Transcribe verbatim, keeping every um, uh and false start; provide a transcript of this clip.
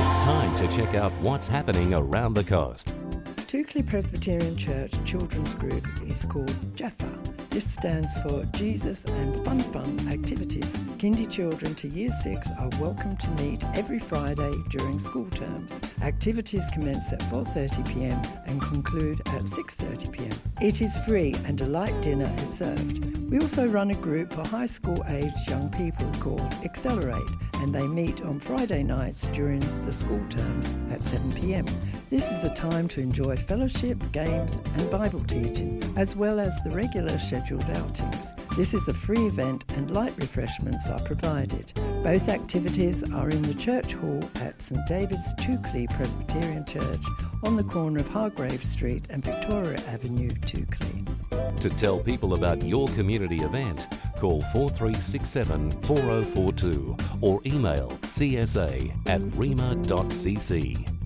It's time to check out what's happening around the coast. Toukley Presbyterian Church children's group is called Jaffa. This stands for Jesus and Fun Fun Activities. Kindy children to Year six are welcome to meet every Friday during school terms. Activities commence at four thirty p m and conclude at six thirty p m. It is free and a light dinner is served. We also run a group for high school aged young people called Accelerate, and they meet on Friday nights during the school terms at seven p m. This is a time to enjoy fellowship, games and Bible teaching, as well as the regular scheduled outings. This is a free event and light refreshments are provided. Both activities are in the church hall at St David's Toukley Presbyterian Church on the corner of Hargrave Street and Victoria Avenue, Toukley. To tell people about your community event, call four three six seven, four oh four two or email c s a at rema dot c c.